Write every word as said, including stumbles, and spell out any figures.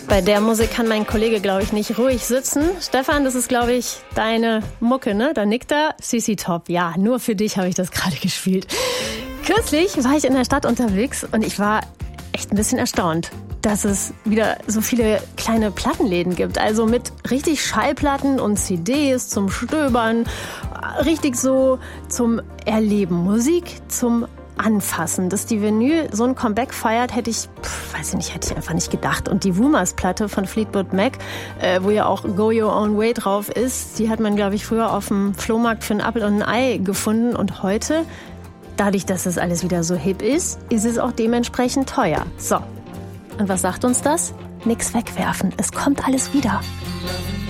Bei der Musik kann mein Kollege, glaube ich, nicht ruhig sitzen. Stefan, das ist, glaube ich, deine Mucke, ne? Da nickt er. C C Top. Ja, nur für dich habe ich das gerade gespielt. Kürzlich war ich in der Stadt unterwegs und ich war echt ein bisschen erstaunt, dass es wieder so viele kleine Plattenläden gibt. Also mit richtig Schallplatten und C Ds zum Stöbern. Richtig so zum Erleben. Musik zum Anfassen. Dass die Vinyl so ein Comeback feiert, hätte ich, pff, weiß ich nicht, hätte ich einfach nicht gedacht. Und die Rumors-Platte von Fleetwood Mac, äh, wo ja auch Go Your Own Way drauf ist, die hat man, glaube ich, früher auf dem Flohmarkt für einen Apfel und ein Ei gefunden. Und heute, dadurch, dass das alles wieder so hip ist, ist es auch dementsprechend teuer. So. Und was sagt uns das? Nix wegwerfen. Es kommt alles wieder.